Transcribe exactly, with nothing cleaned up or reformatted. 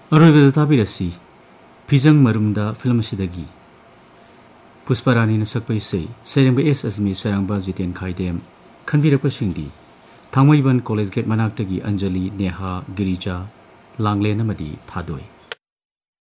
अरोइबदा ताबिरसी फिजंग मरुंगदा film सिदगी Pushparani नसक्पा इसै सेरेंबा S Azmi सरांबा Jiten खाइदेम खनबिरपा सिंगदी थांमैबन college gate मनाक्तगी Anjali Neha Girija लांगलेन अमदी थादोय।